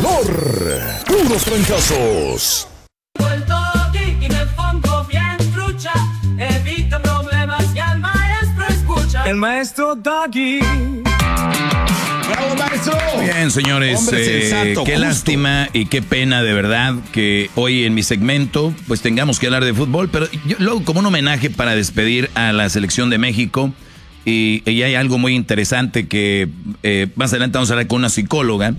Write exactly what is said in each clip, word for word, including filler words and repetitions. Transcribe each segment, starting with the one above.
Tricolor. Puros trancazos. El maestro Doggy. ¡Bravo, maestro! Bien, señores, Hombre eh, sensato, qué justo. lástima y qué pena de verdad que hoy en mi segmento pues tengamos que hablar de fútbol, pero yo luego como un homenaje para despedir a la selección de México y, y hay algo muy interesante que eh, más adelante vamos a hablar con una psicóloga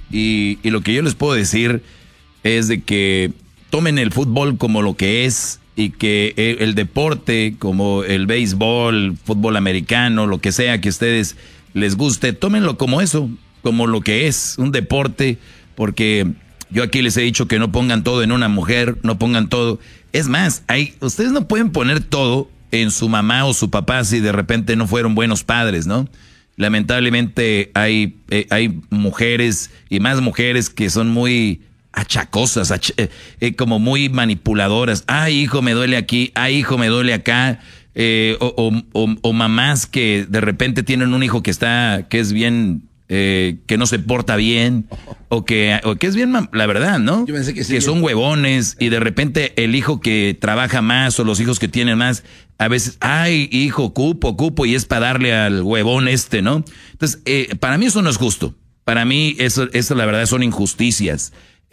y, y lo que yo les puedo decir es de que tomen el fútbol como lo que es y que el, el deporte como el béisbol, fútbol americano, lo que sea que a ustedes les guste, tómenlo como eso, como lo que es, un deporte, porque yo aquí les he dicho que no pongan todo en una mujer, no pongan todo. Es más, hay, ustedes no pueden poner todo en su mamá o su papá si de repente no fueron buenos padres, ¿no? Lamentablemente hay, eh, hay mujeres y más mujeres que son muy achacosas, ach eh, eh, como muy manipuladoras. Ay, hijo, me duele aquí, ay, hijo, me duele acá. Eh, o, o, o, o mamás que de repente tienen un hijo que está, que es bien, eh, que no se porta bien, o que, o que es bien, la verdad, ¿no? Yo pensé que sí, que son huevones, y de repente el hijo que trabaja más, o los hijos que tienen más, a veces, ay, hijo, cupo, cupo, y es para darle al huevón este, ¿no? Entonces, eh, para mí eso no es justo. Para mí eso, eso la verdad son injusticias.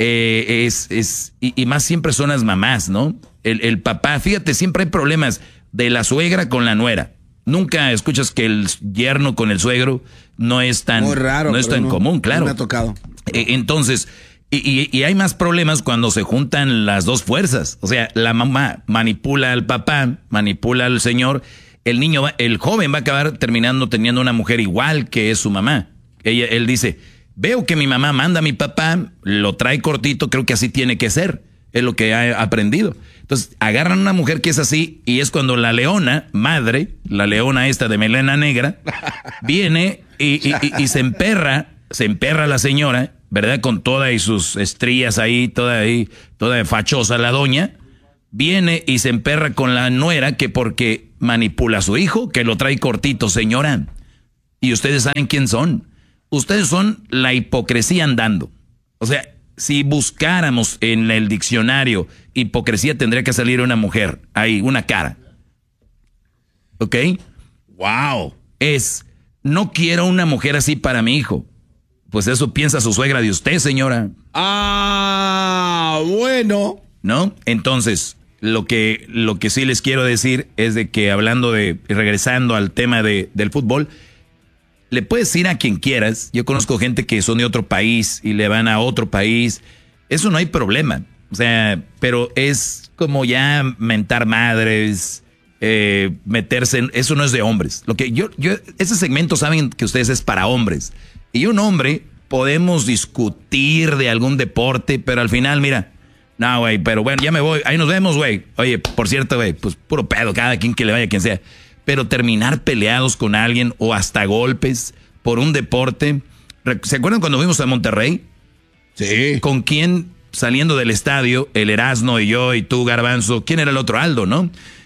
Eh, es, es, y, y más siempre son las mamás, ¿no? El, el papá, fíjate, siempre hay problemas de la suegra con la nuera. Nunca escuchas que el yerno con el suegro no es tan, Muy raro, no es tan no, común, claro. No me ha tocado. Eh, entonces, y, y, y hay más problemas cuando se juntan las dos fuerzas. O sea, la mamá manipula al papá, manipula al señor. El niño, va, el joven va a acabar terminando teniendo una mujer igual que es su mamá. Ella, él dice, veo que mi mamá manda a mi papá, lo trae cortito, creo que así tiene que ser. Es lo que ha aprendido. Entonces, agarran a una mujer que es así y es cuando la leona, madre, la leona esta de melena negra, viene y, y, y, y se emperra, se emperra la señora, ¿verdad? Con todas y sus estrías ahí, toda ahí, toda fachosa la doña, viene y se emperra con la nuera que porque manipula a su hijo, que lo trae cortito, señora. Y ustedes saben quién son. Ustedes son la hipocresía andando. O sea, si buscáramos en el diccionario hipocresía, tendría que salir una mujer, ahí, una cara. ¿Ok? ¡Wow! Es, no quiero una mujer así para mi hijo. Pues eso piensa su suegra de usted, señora. Ah, bueno. ¿No? Entonces, lo que, lo que sí les quiero decir es de que hablando de, regresando al tema de, del fútbol, le puedes ir a quien quieras. Yo conozco gente que son de otro país y le van a otro país. Eso no hay problema. O sea, pero es como ya mentar madres, eh, meterse en... Eso no es de hombres. Lo que yo, yo, ese segmento saben que ustedes es para hombres. Y un hombre podemos discutir de algún deporte, pero al final, mira, no, güey, pero bueno, ya me voy. Ahí nos vemos, güey. Oye, por cierto, güey, pues puro pedo, cada quien que le vaya, quien sea. Pero terminar peleados con alguien o hasta golpes por un deporte. ¿Se acuerdan cuando fuimos a Monterrey? Sí. ¿Con quién saliendo del estadio? El Erasmo y yo y tú, Garbanzo. ¿Quién era el otro? Aldo, ¿no?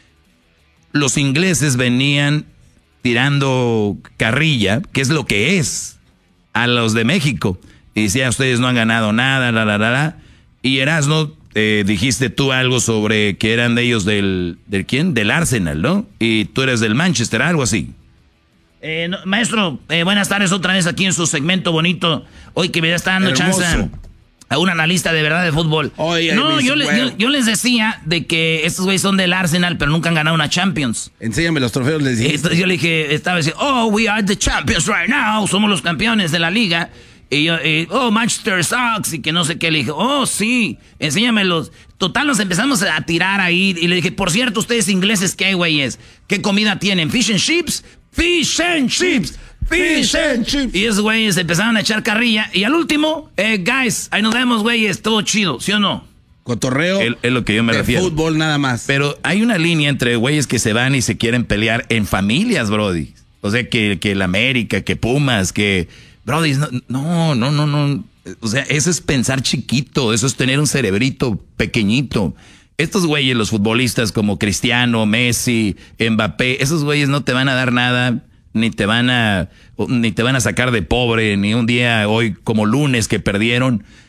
Los ingleses venían tirando carrilla, que es lo que es, a los de México. Y decía, ustedes no han ganado nada, la, la, la, la. Y Erasmo... Eh, dijiste tú algo sobre que eran de ellos del, ¿del quién? Del Arsenal, ¿no? Y tú eres del Manchester, algo así. Eh, no, maestro, eh, buenas tardes otra vez aquí en su segmento bonito. Hoy que me está dando Hermoso. chance a un analista de verdad de fútbol. Oye, no, yo, le, bueno. yo, yo les decía de que estos güeyes son del Arsenal, pero nunca han ganado una Champions. Enséñame los trofeos, les dije. Entonces yo le dije, estaba diciendo, oh, we are the champions right now. Somos los campeones de la liga. Y yo, eh, oh, Manchester sucks, y que no sé qué. Le dije, oh, sí, enséñamelos. Total, nos empezamos a tirar ahí. Y le dije, por cierto, ustedes ingleses, ¿qué güeyes? ¿Qué comida tienen? ¿Fish and chips? ¡Fish and chips! ¡Fish and chips! Y esos güeyes empezaron a echar carrilla. Y al último, eh, guys, ahí nos vemos, güeyes, todo chido, ¿sí o no? Cotorreo. Es, es lo que yo me de refiero. Fútbol nada más. Pero hay una línea entre güeyes que se van y se quieren pelear en familias, brody. O sea, que, que el América, que Pumas, que... Brody, no, no, no, no, no. O sea, eso es pensar chiquito, eso es tener un cerebrito pequeñito. Estos güeyes, los futbolistas como Cristiano, Messi, Mbappé, esos güeyes no te van a dar nada, ni te van a, ni te van a sacar de pobre, ni un día hoy como lunes que perdieron.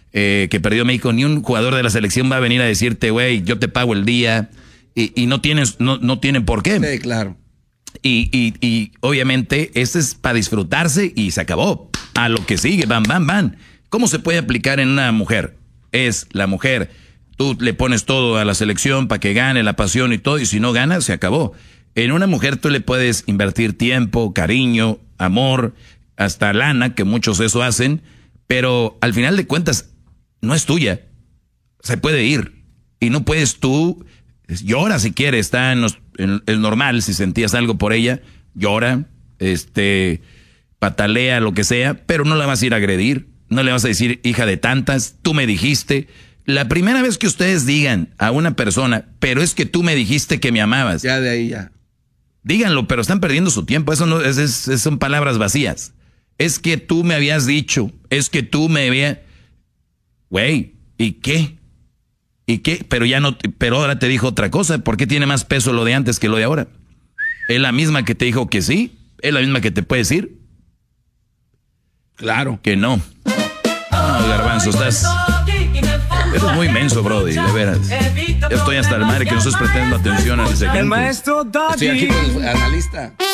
eh, que perdió México, ni un jugador de la selección va a venir a decirte, güey, yo te pago el día, y, y no tienes, no, no tienen por qué. Sí, claro. Y, y, y obviamente este es para disfrutarse y se acabó. A lo que sigue, van, van, van. ¿Cómo se puede aplicar en una mujer? Es la mujer, tú le pones todo a la selección para que gane la pasión y todo, y si no gana, se acabó. En una mujer tú le puedes invertir tiempo, cariño, amor, hasta lana, que muchos eso hacen, pero al final de cuentas no es tuya. Se puede ir. Y no puedes tú, llora si quieres, está en, los, en el normal, si sentías algo por ella, llora, este, patalea, lo que sea, pero no la vas a ir a agredir, no le vas a decir, hija de tantas, tú me dijiste. La primera vez que ustedes digan a una persona, pero es que tú me dijiste que me amabas. Ya de ahí ya. Díganlo, pero están perdiendo su tiempo. Eso no es, es, es, son palabras vacías. Es que tú me habías dicho, es que tú me habías... Güey, ¿y qué? ¿Y qué? Pero ya no, pero ahora te dijo otra cosa. ¿Por qué tiene más peso lo de antes que lo de ahora? ¿Es la misma que te dijo que sí? ¿Es la misma que te puede decir? Claro. Que no. No, Garbanzo, estás... Eres muy menso, Brody, de veras. Yo estoy hasta el madre que no estás prestando atención al El segmento. maestro Estoy aquí Doggy. con el analista.